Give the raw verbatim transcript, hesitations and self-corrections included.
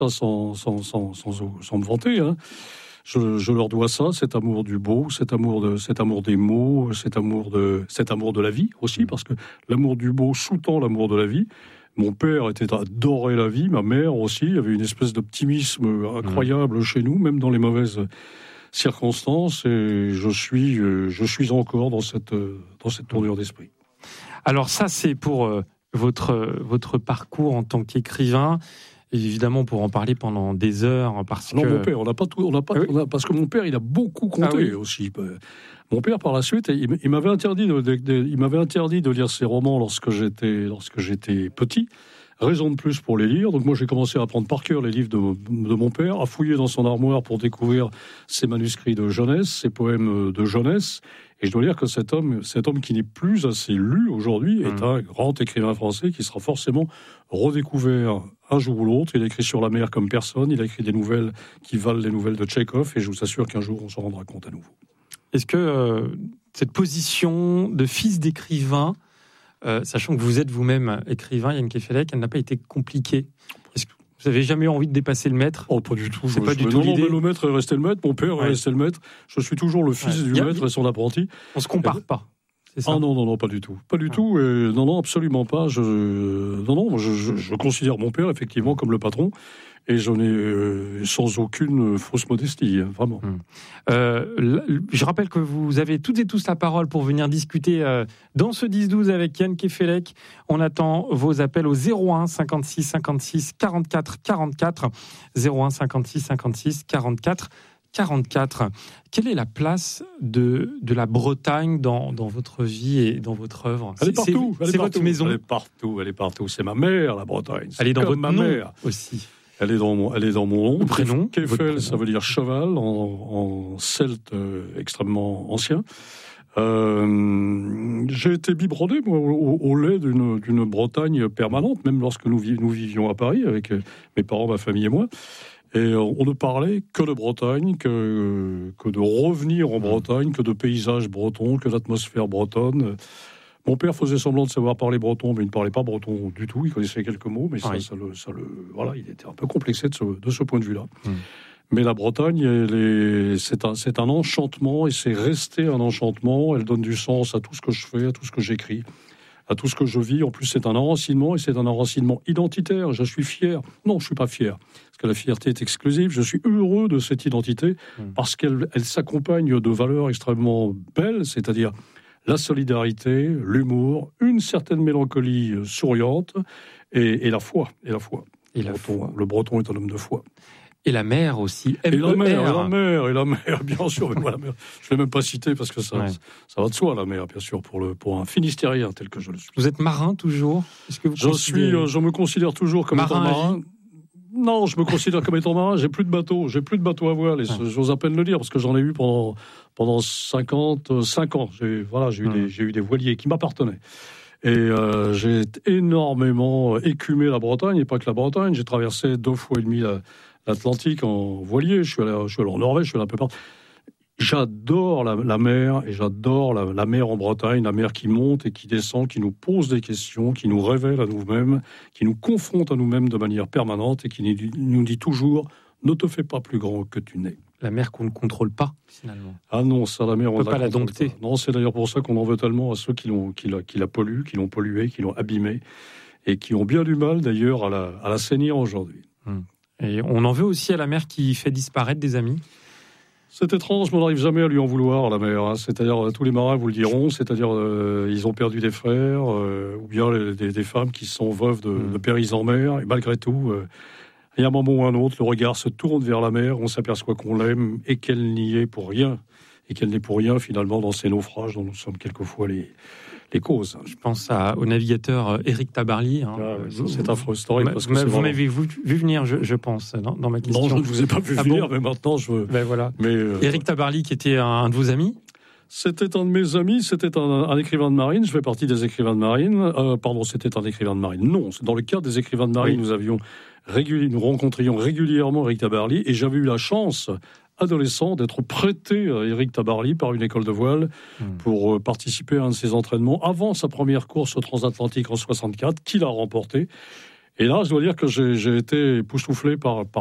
ça, sans, sans, sans, sans, sans me vanter, hein. Je, je leur dois ça, cet amour du beau, cet amour, de, cet amour des mots, cet amour, de, cet amour de la vie aussi, parce que l'amour du beau sous-tend l'amour de la vie. Mon père était adoré la vie, ma mère aussi, il y avait une espèce d'optimisme incroyable mmh. chez nous, même dans les mauvaises circonstances, et je suis, je suis encore dans cette, dans cette tournure d'esprit. Alors ça, c'est pour euh, votre, votre parcours en tant qu'écrivain. Évidemment, pour en parler pendant des heures, parce non, que... mon père, on n'a pas tout, on n'a pas, ah oui. on a, parce que mon père, il a beaucoup compté ah oui. aussi. Mon père, par la suite, il, il m'avait interdit de, de, de, il m'avait interdit de lire ses romans lorsque j'étais, lorsque j'étais petit. Raison de plus pour les lire. Donc moi, j'ai commencé à apprendre par cœur les livres de, de mon père, à fouiller dans son armoire pour découvrir ses manuscrits de jeunesse, ses poèmes de jeunesse. Et je dois dire que cet homme, cet homme qui n'est plus assez lu aujourd'hui, est mmh. un grand écrivain français qui sera forcément redécouvert un jour ou l'autre. Il a écrit sur la mer comme personne. Il a écrit des nouvelles qui valent les nouvelles de Tchekhov. Et je vous assure qu'un jour, on s'en rendra compte à nouveau. Est-ce que euh, cette position de fils d'écrivain, euh, sachant que vous êtes vous-même écrivain, Yann Kefelec, elle n'a pas été compliquée ? Est-ce que vous n'avez jamais envie de dépasser le maître ? Oh, pas du tout. C'est je, pas je, du non, tout l'idée. Non, mais le maître est resté le maître. Mon père est ouais. resté le maître. Je suis toujours le fils ouais. du a, maître et son apprenti. On ne se compare et, pas. C'est ça. Ah non, non, non, pas du tout. Pas du ah. tout. Et non, non, absolument pas. Je, non, non, je, je, je considère mon père, effectivement, comme le patron. Et j'en ai euh, sans aucune fausse modestie, hein, vraiment. Hum. Euh, je rappelle que vous avez toutes et tous la parole pour venir discuter euh, dans ce dix douze avec Yann Kefelec. On attend vos appels au zéro un cinquante-six cinquante-six quarante-quatre quarante-quatre. zéro un cinquante-six cinquante-six quarante-quatre quarante-quatre. Quelle est la place de, de la Bretagne dans, dans votre vie et dans votre œuvre ? Elle est partout. C'est, elle c'est est votre partout. maison. Elle est partout. Elle est partout. C'est ma mère, la Bretagne. C'est elle est dans votre ma nom mère aussi. Elle est dans mon, elle est dans mon nom. Prénom. Kefel, ça veut dire cheval en, en celte euh, extrêmement ancien. Euh, j'ai été biberonné moi, au, au lait d'une, d'une Bretagne permanente, même lorsque nous, nous vivions à Paris avec mes parents, ma famille et moi. Et on ne parlait que de Bretagne, que, que de revenir en Bretagne, que de paysages bretons, que d'atmosphère bretonne. Mon père faisait semblant de savoir parler breton, mais il ne parlait pas breton du tout. Il connaissait quelques mots, mais ça, oui. ça, le, ça le, voilà, il était un peu complexé de ce, de ce point de vue-là. Mmh. Mais la Bretagne, elle est, c'est, un, c'est un enchantement, et c'est resté un enchantement. Elle donne du sens à tout ce que je fais, à tout ce que j'écris, à tout ce que je vis. En plus, c'est un enracinement, et c'est un enracinement identitaire. Je suis fier. Non, je ne suis pas fier, parce que la fierté est exclusive. Je suis heureux de cette identité, mmh. parce qu'elle elle s'accompagne de valeurs extrêmement belles, c'est-à-dire la solidarité, l'humour, une certaine mélancolie souriante et, et la foi. Et la foi. Et la le, breton, foi. le breton est un homme de foi. Et la mer aussi. Et la mer, et la mer, et la mer, bien sûr. Mais moi, la mer, je ne l'ai même pas cité parce que ça, ouais. ça va de soi, la mer, bien sûr, pour, le, pour un Finistérien tel que je le suis. Vous êtes marin toujours ? Est-ce que vous je, suis, euh, je me considère toujours comme marin étant marin. Non, je me considère comme étant marin. J'ai plus de bateau, j'ai plus de bateau à voile. Et ouais. j'ose à peine le dire parce que j'en ai eu pendant pendant cinquante-cinq ans. J'ai voilà, j'ai eu mmh. des j'ai eu des voiliers qui m'appartenaient. Et euh, j'ai énormément écumé la Bretagne, et pas que la Bretagne. J'ai traversé deux fois et demi la, l'Atlantique en voilier. Je suis allé, je suis allé en Norvège, je suis allé un peu partout. J'adore la, la mer, et j'adore la, la mer en Bretagne, la mer qui monte et qui descend, qui nous pose des questions, qui nous révèle à nous-mêmes, qui nous confronte à nous-mêmes de manière permanente et qui nous dit toujours « ne te fais pas plus grand que tu n'es ». La mer qu'on ne contrôle pas, finalement. Ah non, ça, la mer, on ne peut pas la dompter. Pas. Non, c'est d'ailleurs pour ça qu'on en veut tellement à ceux qui, l'ont, qui, la, qui la polluent, qui l'ont polluée, qui l'ont abîmée, et qui ont bien du mal, d'ailleurs, à la, à la sainir aujourd'hui. Hum. Et on en veut aussi à la mer qui fait disparaître des amis. C'est étrange, mais on n'arrive jamais à lui en vouloir, la mer. Hein. C'est-à-dire, tous les marins vous le diront, c'est-à-dire, euh, ils ont perdu des frères, euh, ou bien les, des, des femmes qui sont veuves de, mmh. de péris en mer, et malgré tout, euh, il y a un moment ou un autre, le regard se tourne vers la mer, on s'aperçoit qu'on l'aime, et qu'elle n'y est pour rien, et qu'elle n'est pour rien, finalement, dans ces naufrages dont nous sommes quelquefois les... les causes. Je pense à, au navigateur Éric Tabarly. Hein. Ah, ouais, c'est affreux, c'est horrible. Parce que vous c'est vraiment... m'avez vu, vu venir, je, je pense, dans, dans ma question. Non, je ne vous ai pas vu ah venir, bon mais maintenant je veux... Ben voilà. Mais, euh... Éric Tabarly, qui était un, un de vos amis ? C'était un de mes amis, c'était un, un écrivain de marine, je fais partie des écrivains de marine. Euh, pardon, c'était un écrivain de marine. Non, dans le cadre des écrivains de marine, oui. nous avions réguli... nous rencontrions régulièrement Éric Tabarly, et j'avais eu la chance... adolescent, d'être prêté à Éric Tabarly par une école de voile mmh. pour participer à un de ses entraînements avant sa première course transatlantique en soixante-quatre, qu'il a remporté. Et là, je dois dire que j'ai, j'ai été époustouflé par, par